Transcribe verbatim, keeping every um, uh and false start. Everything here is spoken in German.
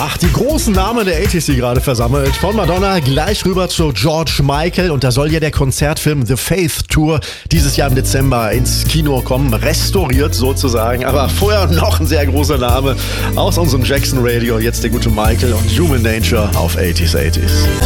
Ach, die großen Namen der achtziger, die gerade versammelt. Von Madonna gleich rüber zu George Michael. Und da soll ja der Konzertfilm The Faith Tour dieses Jahr im Dezember ins Kino kommen. Restauriert sozusagen. Aber vorher noch ein sehr großer Name aus unserem Jackson Radio. Jetzt der gute Michael und Human Nature auf achtziger, achtziger.